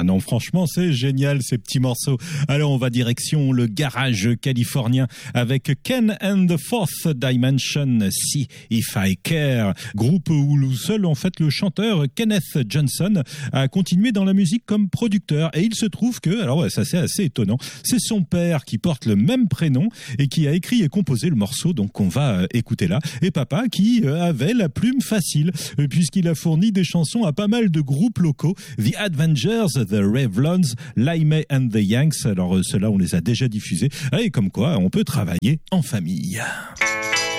non, franchement, c'est génial ces petits morceaux. Alors, on va direction le garage californien avec Ken and the Fourth Dimension, See If I Care. Groupe où seul, en fait, le chanteur Kenneth Johnson a continué dans la musique comme producteur. Et il se trouve que, alors ouais, ça c'est assez étonnant, c'est son père qui porte le même prénom et qui a écrit et composé le morceau, donc on va écouter là. Et papa qui avait la plume facile, puisqu'il a fourni des chansons à pas mal de groupes locaux, The Avengers, The Revlons, Laime and the Yanks. Alors ceux-là, on les a déjà diffusés. Et comme quoi, on peut travailler en famille.